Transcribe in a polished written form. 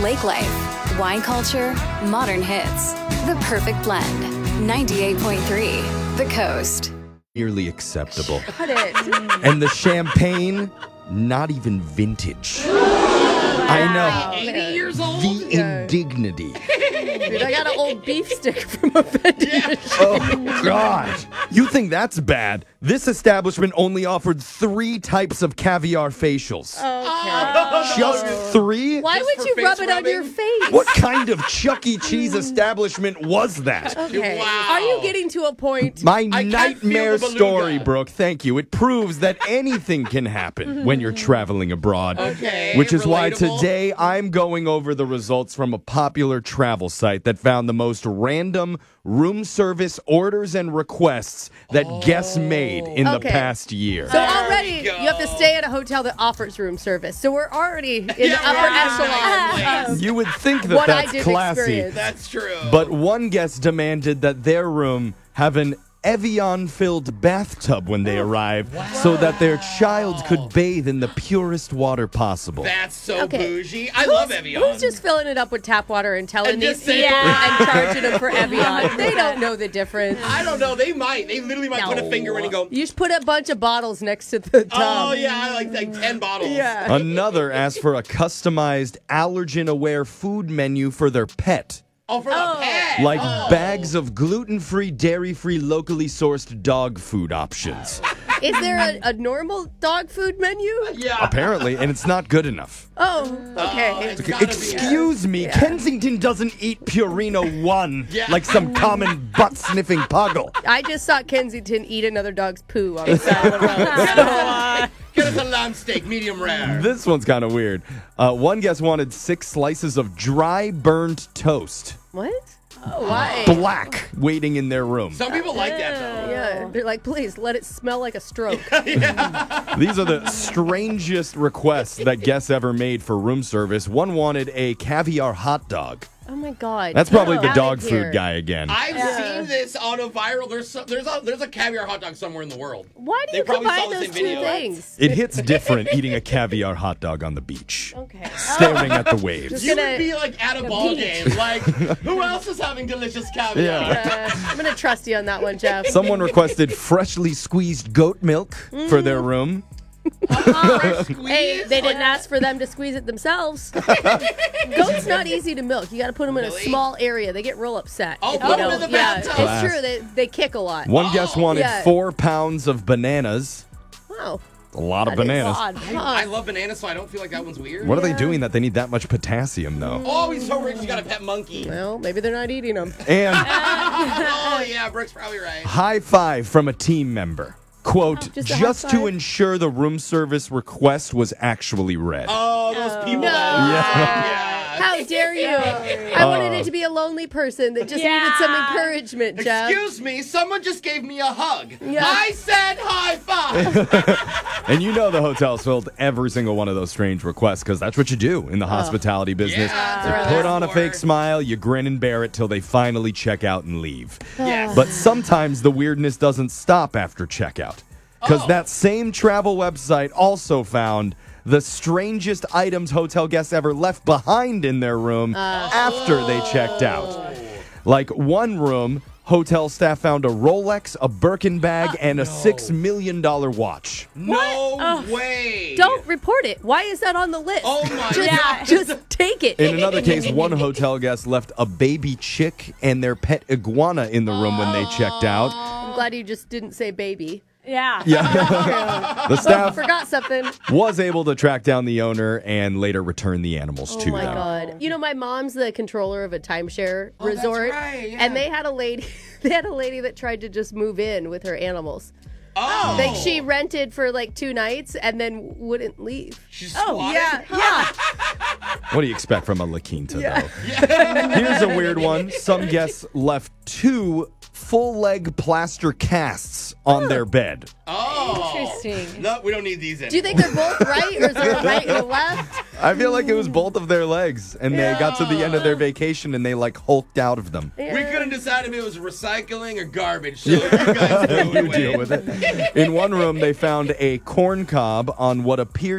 lake life, wine culture, modern hits. The perfect blend. 98.3 The Coast. Nearly acceptable. Cut it. And the champagne, not even vintage. I know. 80 years old? The indignity. Dude, I got an old beef stick from a vending machine. Oh, God. You think that's bad? This establishment only offered 3 types of caviar facials. Okay. Just 3? Why Just would for you face rub it on rubbing? your face? What kind of Chuck E. Cheese establishment was that? Okay. Wow. Are you getting to a point? My I can't nightmare feel the story, beluga. Brooke. Thank you. It proves that anything can happen when you're traveling abroad. Okay, Which is why relatable. today I'm going over the results from a popular travel site that found the most random room service orders and requests that guests made in the Okay. past year. So already go. you have to stay at a hotel that offers room service. So we're already in the Yeah, upper we're echelon. already of You would think that what I that's did classy. experience. That's true. But one guest demanded that their room have an Evian-filled bathtub when they arrived so that their child could bathe in the purest water possible. That's so Okay. bougie. I love Evian. Who's just filling it up with tap water and telling And these just people saying- and charging them for Evian? They don't know the difference. I don't know. They might. They literally might put a finger in and go, You should put a bunch of bottles next to the tub. oh, yeah, like 10 bottles. Yeah. Another asked for a customized allergen-aware food menu for their pet. Oh, for the pet. Like Oh. bags of gluten-free, dairy-free, locally sourced dog food options. Is there a normal dog food menu? Yeah. Apparently, and it's not good enough. Oh, okay. It's gotta be. Excuse me, Kensington doesn't eat Purina 1 Yeah. like some common butt-sniffing puggle. I just saw Kensington eat another dog's poo on the side of the road. Get us a lamb steak, medium rare. This one's kind of weird. One guest wanted 6 slices of dry burnt toast, What? Oh, why? black, waiting in their room. Some people like that, though. Yeah, they're like, please let it smell like a stroke. These are the strangest requests that guests ever made for room service. One wanted a caviar hot dog. Oh my God. That's probably Get the out dog of food here. guy again. I've seen this on a viral. There's a caviar hot dog somewhere in the world. Why do They you probably combine saw the those same two video. things? It hits different eating a caviar hot dog on the beach, Okay. staring at the waves. You gonna- would be like at a ball beach. game. Like, who else is having delicious caviar? Yeah. I'm going to trust you on that one, Jeff. Someone requested freshly squeezed goat milk for their room. Hey, they didn't ask for them to squeeze it themselves. Goat's not easy to milk. You got to put them in a Really? small area. They get real upset. Oh, if put you 'em don't- in the yeah, bathtub. Class. it's true. They kick a lot. One guest wanted yeah. 4 pounds of bananas. Wow. A lot of That is bananas. odd. I love bananas, so I don't feel like that one's weird. What are they doing that they need that much potassium, though? Oh, he's so rich, he's got a pet monkey. Well, maybe they're not eating them. And Oh, yeah, Brooke's probably right. high five from a team member. Quote, Just a high just to five? ensure the room service request was actually read. Oh, those people No. that How dare you? I wanted it to be a lonely person that just needed some encouragement, Jeff. Excuse me, someone just gave me a hug. Yeah. I said high five. And you know the hotel's filled every single one of those strange requests because that's what you do in the hospitality business. Yeah, You put on a for fake it. smile, you grin and bear it till they finally check out and leave. Yes. But sometimes the weirdness doesn't stop after checkout. Because Oh. that same travel website also found the strangest items hotel guests ever left behind in their room after they checked out. Like one room, hotel staff found a Rolex, a Birkin bag, and a $6 million watch. No way. Don't report it. Why is that on the list? Oh my just, God. Just take it. In another case, one hotel guest left a baby chick and their pet iguana in the room when they checked out. I'm glad you just didn't say baby. Yeah. Yeah. The staff Forgot something. was able to track down the owner and later return the animals Oh to my them. God. You know, my mom's the controller of a timeshare resort. right, yeah. And they had a lady that tried to just move in with her animals. Oh. Like she rented for like 2 nights and then wouldn't leave. She squatted? Yeah. What do you expect from a La Quinta, though? Here's a weird one. Some guests left 2 full-leg plaster casts on their bed. Oh. Interesting. No, we don't need these anymore. Do you think they're both right or is there a right and a left? I feel like it was both of their legs, and they got to the end of their vacation and they like hulked out of them. We couldn't decide if it was recycling or garbage, so you guys You deal with it. In one room, they found a corn cob on what appeared